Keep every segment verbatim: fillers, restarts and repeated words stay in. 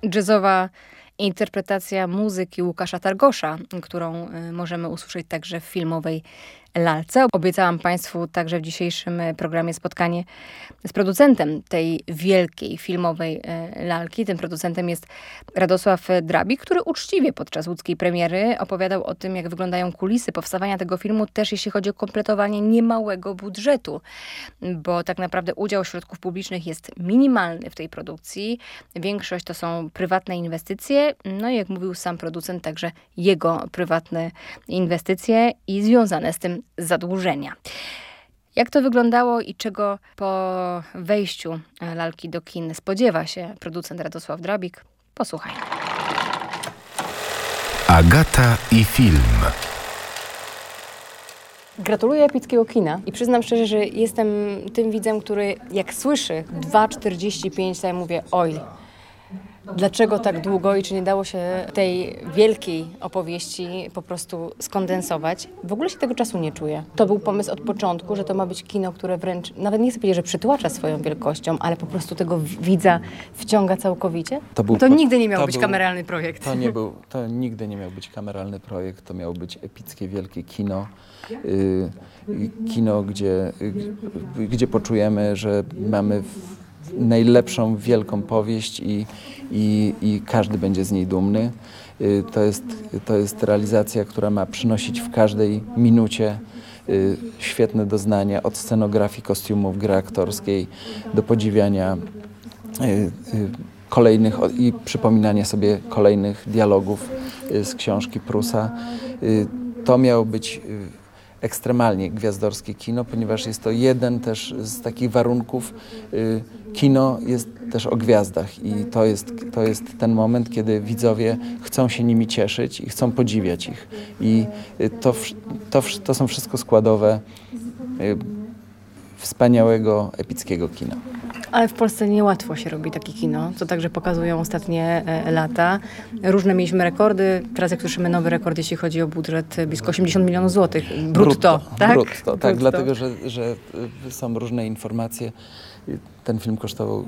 Jazzowa interpretacja muzyki Łukasza Targosza, którą możemy usłyszeć także w filmowej Lalce. Obiecałam Państwu także w dzisiejszym programie spotkanie z producentem tej wielkiej filmowej Lalki. Tym producentem jest Radosław Drabik, który uczciwie podczas łódzkiej premiery opowiadał o tym, jak wyglądają kulisy powstawania tego filmu, też jeśli chodzi o kompletowanie niemałego budżetu, bo tak naprawdę udział środków publicznych jest minimalny w tej produkcji. Większość to są prywatne inwestycje, no i jak mówił sam producent, także jego prywatne inwestycje i związane z tym zadłużenia. Jak to wyglądało i czego po wejściu Lalki do kin spodziewa się producent Radosław Drabik? Posłuchaj. Agata i film. Gratuluję epickiego kina i przyznam szczerze, że jestem tym widzem, który jak słyszy dwa czterdzieści pięć, to ja mówię oj. Dlaczego tak długo i czy nie dało się tej wielkiej opowieści po prostu skondensować? W ogóle się tego czasu nie czuję. To był pomysł od początku, że to ma być kino, które wręcz, nawet nie chcę powiedzieć, że przytłacza swoją wielkością, ale po prostu tego widza wciąga całkowicie? To, był, to nigdy nie miał to być był, kameralny projekt. To, nie był, to nigdy nie miał być kameralny projekt, to miało być epickie, wielkie kino. Yy, kino, gdzie, yy, gdzie poczujemy, że mamy w, najlepszą wielką powieść i, i, i każdy będzie z niej dumny. To jest, to jest realizacja, która ma przynosić w każdej minucie świetne doznania, od scenografii, kostiumów, gry aktorskiej do podziwiania kolejnych i przypominania sobie kolejnych dialogów z książki Prusa. To miało być ekstremalnie gwiazdorskie kino, ponieważ jest to jeden też z takich warunków. Kino jest też o gwiazdach i to jest, to jest ten moment, kiedy widzowie chcą się nimi cieszyć i chcą podziwiać ich. I to, to, to są wszystko składowe wspaniałego, epickiego kina. Ale w Polsce niełatwo się robi takie kino, co także pokazują ostatnie e, lata. Różne mieliśmy rekordy, teraz jak słyszymy nowy rekord, jeśli chodzi o budżet, blisko osiemdziesiąt milionów złotych. Brutto, brutto, tak? Brutto, tak, brutto. Dlatego, że, że są różne informacje. Ten film kosztował,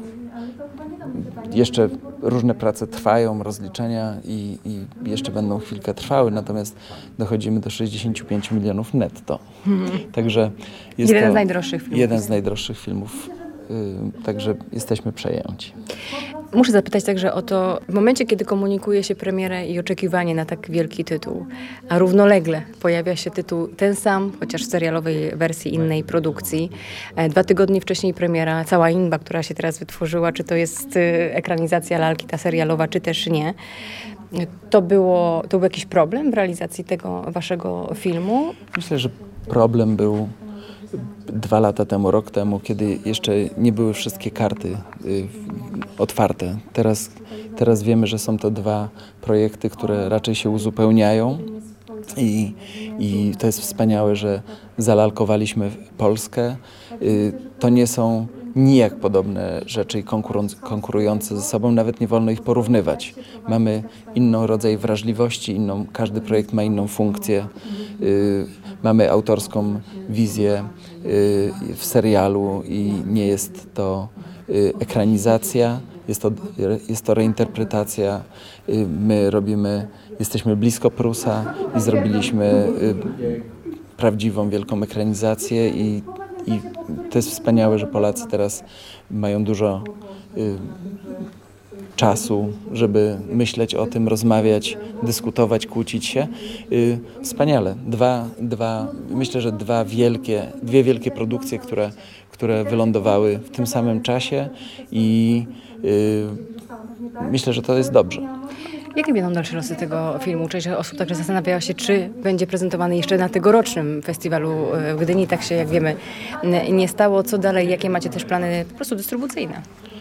jeszcze różne prace trwają, rozliczenia i, i jeszcze będą chwilkę trwały, natomiast dochodzimy do sześćdziesiąt pięć milionów netto. Hmm. Także jest jeden to z najdroższych filmów. Jeden z najdroższych filmów. Yy, także jesteśmy przejęci. Muszę zapytać także o to, w momencie, kiedy komunikuje się premierę i oczekiwanie na tak wielki tytuł, a równolegle pojawia się tytuł ten sam, chociaż w serialowej wersji innej produkcji. Dwa tygodnie wcześniej premiera Cała Inba, która się teraz wytworzyła, czy to jest ekranizacja Lalki, ta serialowa, czy też nie. To, było, to był jakiś problem w realizacji tego waszego filmu? Myślę, że problem był dwa lata temu, rok temu, kiedy jeszcze nie były wszystkie karty y, otwarte. Teraz, teraz wiemy, że są to dwa projekty, które raczej się uzupełniają i, i to jest wspaniałe, że zalalkowaliśmy Polskę. Y, to nie są nijak podobne rzeczy i konkurujące ze sobą, nawet nie wolno ich porównywać. Mamy inny rodzaj wrażliwości, inną, każdy projekt ma inną funkcję. Yy, mamy autorską wizję yy, w serialu i nie jest to yy, ekranizacja, jest to, jest to reinterpretacja. Yy, my robimy, jesteśmy blisko Prusa i zrobiliśmy yy, prawdziwą, wielką ekranizację i I to jest wspaniałe, że Polacy teraz mają dużo y, czasu, żeby myśleć o tym, rozmawiać, dyskutować, kłócić się. Y, wspaniale. Dwa, dwa, myślę, że dwa wielkie, dwie wielkie produkcje, które, które wylądowały w tym samym czasie i y, myślę, że to jest dobrze. Jakie będą dalsze losy tego filmu? Część osób także zastanawiała się, czy będzie prezentowany jeszcze na tegorocznym festiwalu w Gdyni. Tak się, jak wiemy, nie stało. Co dalej? Jakie macie też plany po prostu dystrybucyjne?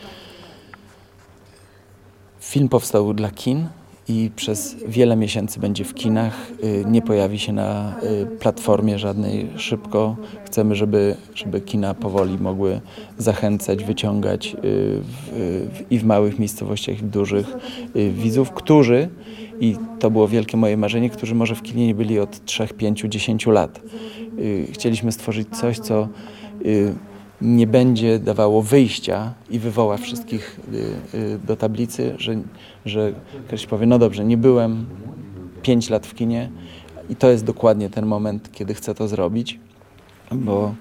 Film powstał dla kin i przez wiele miesięcy będzie w kinach. Nie pojawi się na platformie żadnej szybko. Chcemy, żeby, żeby kina powoli mogły zachęcać, wyciągać w, w, i w małych miejscowościach, i w dużych widzów, którzy, i to było wielkie moje marzenie, którzy może w kinie nie byli od trzech, pięciu, dziesięciu lat. Chcieliśmy stworzyć coś, co nie będzie dawało wyjścia i wywoła wszystkich do tablicy, że, że ktoś powie, no dobrze, nie byłem pięć lat w kinie i to jest dokładnie ten moment, kiedy chcę to zrobić, bo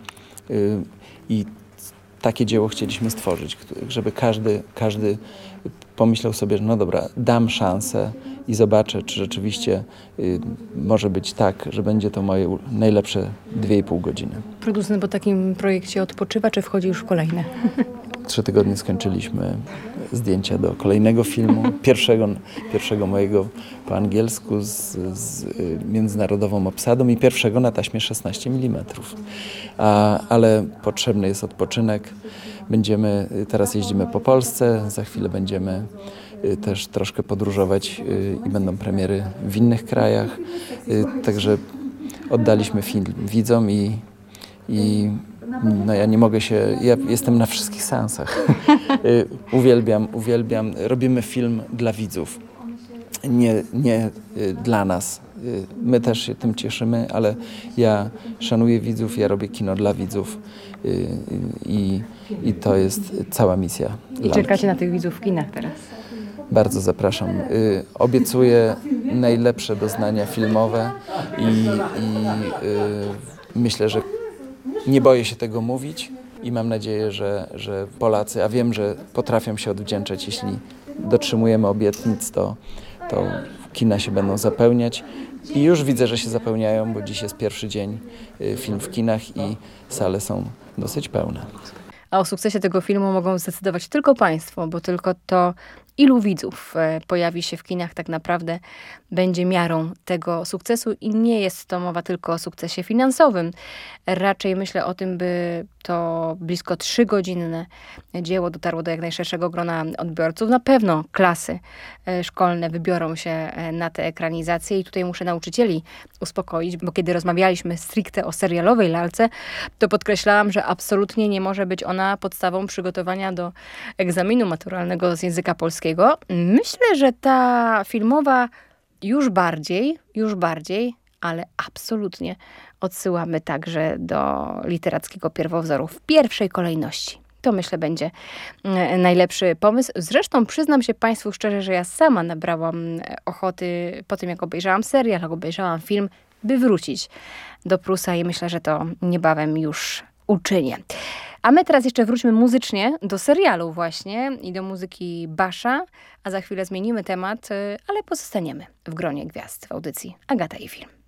i takie dzieło chcieliśmy stworzyć, żeby każdy, każdy pomyślał sobie, że no dobra, dam szansę i zobaczę, czy rzeczywiście y, może być tak, że będzie to moje najlepsze dwie i pół godziny. Producent po takim projekcie odpoczywa, czy wchodzi już w kolejne? Trzy tygodnie skończyliśmy zdjęcia do kolejnego filmu, pierwszego, pierwszego mojego po angielsku z, z y, międzynarodową obsadą i pierwszego na taśmie szesnaście milimetrów. A, ale potrzebny jest odpoczynek. Będziemy, teraz jeździmy po Polsce, za chwilę będziemy y, też troszkę podróżować y, i będą premiery w innych krajach. Y, także oddaliśmy film widzom i, i no ja nie mogę się, ja jestem na wszystkich seansach. Y, uwielbiam, uwielbiam, robimy film dla widzów, nie, nie y, dla nas. Y, my też się tym cieszymy, ale ja szanuję widzów, ja robię kino dla widzów y, y, i, i to jest cała misja. I lalki. czekacie na tych widzów w kinach teraz? Bardzo zapraszam. Y, obiecuję najlepsze doznania filmowe i, i y, myślę, że nie boję się tego mówić i mam nadzieję, że, że Polacy, a wiem, że potrafią się odwdzięczać, jeśli dotrzymujemy obietnic, to, to kina się będą zapełniać. I już widzę, że się zapełniają, bo dziś jest pierwszy dzień y, film w kinach i sale są dosyć pełne. A o sukcesie tego filmu mogą zdecydować tylko państwo, bo tylko to, ilu widzów pojawi się w kinach, tak naprawdę będzie miarą tego sukcesu i nie jest to mowa tylko o sukcesie finansowym. Raczej myślę o tym, by to blisko trzygodzinne dzieło dotarło do jak najszerszego grona odbiorców. Na pewno klasy szkolne wybiorą się na tę ekranizację i tutaj muszę nauczycieli uspokoić, bo kiedy rozmawialiśmy stricte o serialowej lalce, to podkreślałam, że absolutnie nie może być ona podstawą przygotowania do egzaminu maturalnego z języka polskiego. Myślę, że ta filmowa już bardziej, już bardziej, ale absolutnie odsyłamy także do literackiego pierwowzoru w pierwszej kolejności. To myślę będzie najlepszy pomysł. Zresztą przyznam się państwu szczerze, że ja sama nabrałam ochoty po tym, jak obejrzałam serial, jak obejrzałam film, by wrócić do Prusa i myślę, że to niebawem już uczynię. A my teraz jeszcze wróćmy muzycznie do serialu właśnie i do muzyki Basza, a za chwilę zmienimy temat, ale pozostaniemy w gronie gwiazd w audycji Agata i Film.